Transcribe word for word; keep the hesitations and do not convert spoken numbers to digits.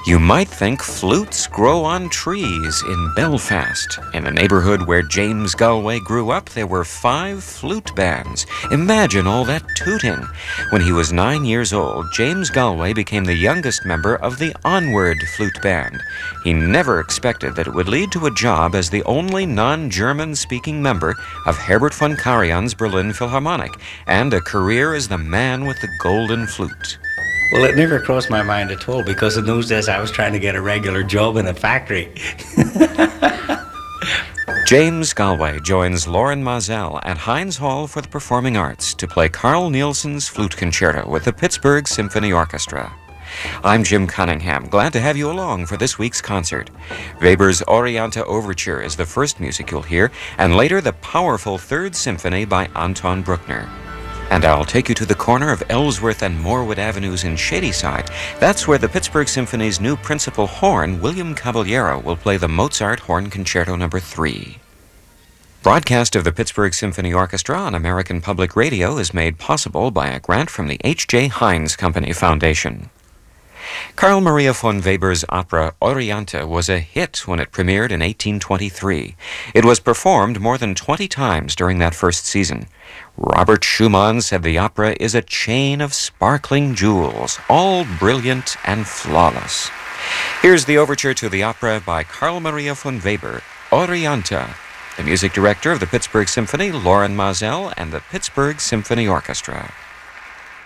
You might think flutes grow on trees in Belfast. In the neighborhood where James Galway grew up, there were five flute bands. Imagine all that tooting. When he was nine years old, James Galway became the youngest member of the Onward Flute Band. He never expected that it would lead to a job as the only non-German speaking member of Herbert von Karajan's Berlin Philharmonic, and a career as the man with the golden flute. Well, it never crossed my mind at all, because in those days I was trying to get a regular job in a factory. James Galway joins Loren Maazel at Heinz Hall for the Performing Arts to play Carl Nielsen's Flute Concerto with the Pittsburgh Symphony Orchestra. I'm Jim Cunningham, glad to have you along for this week's concert. Weber's Orianta Overture is the first music you'll hear, and later the powerful Third Symphony by Anton Bruckner. And I'll take you to the corner of Ellsworth and Morewood Avenues in Shadyside. That's where the Pittsburgh Symphony's new principal horn, William Caballero, will play the Mozart Horn Concerto Number three. Broadcast of the Pittsburgh Symphony Orchestra on American Public Radio is made possible by a grant from the H J. Heinz Company Foundation. Carl Maria von Weber's opera Orianta was a hit when it premiered in eighteen twenty-three. It was performed more than twenty times during that first season. Robert Schumann said the opera is a chain of sparkling jewels, all brilliant and flawless. Here's the overture to the opera by Carl Maria von Weber, Orianta. The music director of the Pittsburgh Symphony, Loren Maazel, and the Pittsburgh Symphony Orchestra.